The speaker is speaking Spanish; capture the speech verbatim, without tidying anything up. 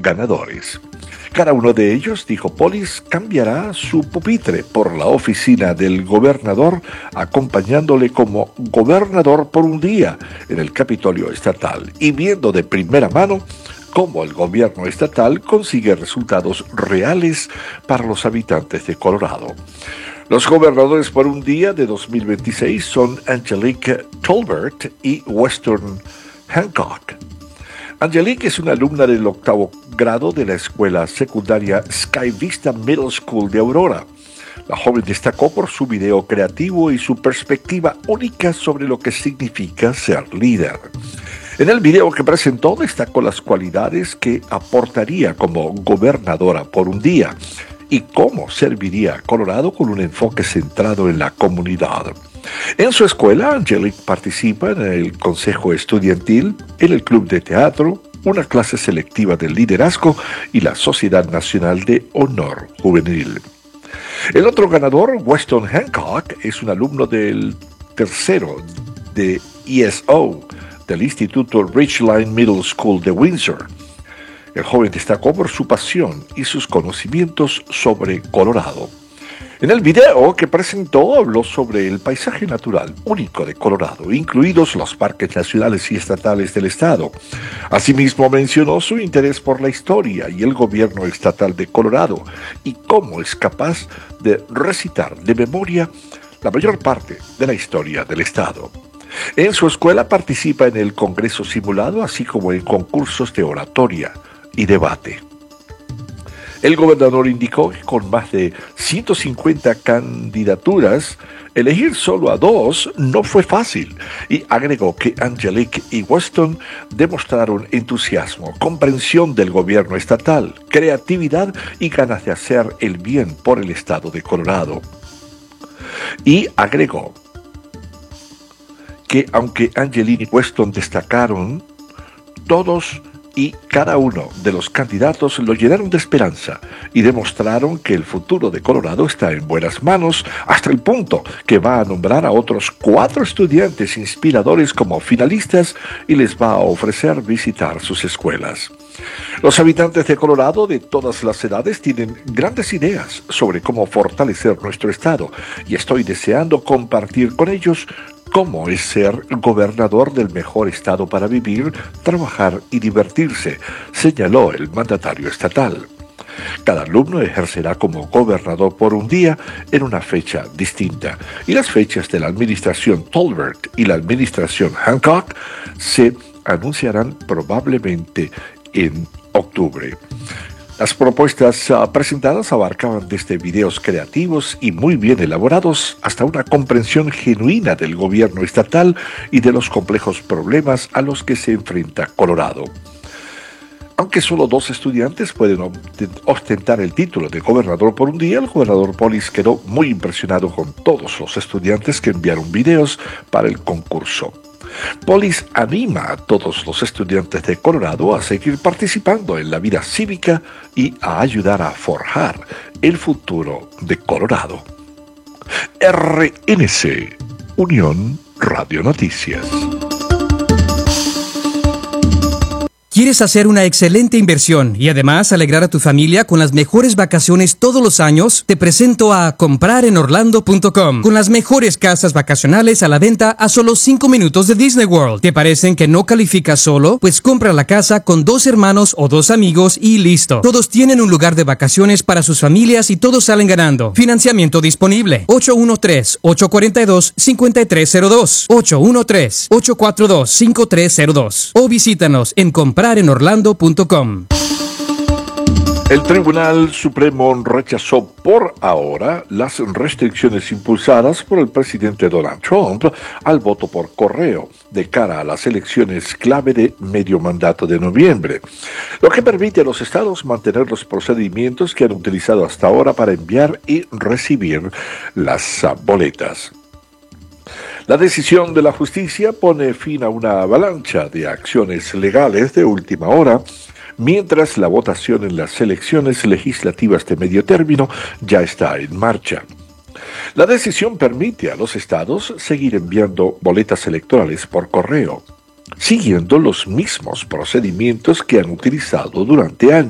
ganadores. Cada uno de ellos, dijo Polis, cambiará su pupitre por la oficina del gobernador, acompañándole como gobernador por un día en el Capitolio estatal y viendo de primera mano cómo el gobierno estatal consigue resultados reales para los habitantes de Colorado. Los gobernadores por un día de dos mil veintiséis son Angelique Tolbert y Weston Hancock. Angelique es una alumna del octavo grado de la escuela secundaria Sky Vista Middle School de Aurora. La joven destacó por su video creativo y su perspectiva única sobre lo que significa ser líder. En el video que presentó destacó las cualidades que aportaría como gobernadora por un día y cómo serviría a Colorado con un enfoque centrado en la comunidad. En su escuela, Angelique participa en el consejo estudiantil, en el club de teatro, una clase selectiva de liderazgo y la Sociedad Nacional de Honor Juvenil. El otro ganador, Weston Hancock, es un alumno del tercero de E S O, del Instituto Ridgeline Middle School de Windsor. El joven destacó por su pasión y sus conocimientos sobre Colorado. En el video que presentó habló sobre el paisaje natural único de Colorado, incluidos los parques nacionales y estatales del estado. Asimismo mencionó su interés por la historia y el gobierno estatal de Colorado y cómo es capaz de recitar de memoria la mayor parte de la historia del estado. En su escuela participa en el Congreso Simulado, así como en concursos de oratoria y debate. El gobernador indicó que con más de ciento cincuenta candidaturas, elegir solo a dos no fue fácil y agregó que Angelique y Weston demostraron entusiasmo, comprensión del gobierno estatal, creatividad y ganas de hacer el bien por el estado de Colorado. Y agregó que aunque Angelique y Weston destacaron, todos y cada uno de los candidatos lo llenaron de esperanza y demostraron que el futuro de Colorado está en buenas manos, hasta el punto que va a nombrar a otros cuatro estudiantes inspiradores como finalistas y les va a ofrecer visitar sus escuelas. Los habitantes de Colorado de todas las edades tienen grandes ideas sobre cómo fortalecer nuestro estado y estoy deseando compartir con ellos cómo es ser gobernador del mejor estado para vivir, trabajar y divertirse, señaló el mandatario estatal. Cada alumno ejercerá como gobernador por un día en una fecha distinta, y las fechas de la administración Tolbert y la administración Hancock se anunciarán probablemente en octubre. Las propuestas uh, presentadas abarcaban desde videos creativos y muy bien elaborados hasta una comprensión genuina del gobierno estatal y de los complejos problemas a los que se enfrenta Colorado. Aunque solo dos estudiantes pueden ostentar el título de gobernador por un día, el gobernador Polis quedó muy impresionado con todos los estudiantes que enviaron videos para el concurso. Polis anima a todos los estudiantes de Colorado a seguir participando en la vida cívica y a ayudar a forjar el futuro de Colorado. R N C, Unión Radio Noticias. ¿Quieres hacer una excelente inversión y además alegrar a tu familia con las mejores vacaciones todos los años? Te presento a comprar en orlando punto com, con las mejores casas vacacionales a la venta a solo cinco minutos de Disney World. ¿Te parecen que no calificas solo? Pues compra la casa con dos hermanos o dos amigos y listo. Todos tienen un lugar de vacaciones para sus familias y todos salen ganando. Financiamiento disponible. ocho uno tres, ocho cuatro dos, cinco tres cero dos. ocho uno tres, ocho cuatro dos, cinco tres cero dos. O visítanos en comprar en orlando punto com. El Tribunal Supremo rechazó por ahora las restricciones impulsadas por el presidente Donald Trump al voto por correo de cara a las elecciones clave de medio mandato de noviembre, lo que permite a los estados mantener los procedimientos que han utilizado hasta ahora para enviar y recibir las boletas. La decisión de la justicia pone fin a una avalancha de acciones legales de última hora, mientras la votación en las elecciones legislativas de medio término ya está en marcha. La decisión permite a los estados seguir enviando boletas electorales por correo, siguiendo los mismos procedimientos que han utilizado durante años.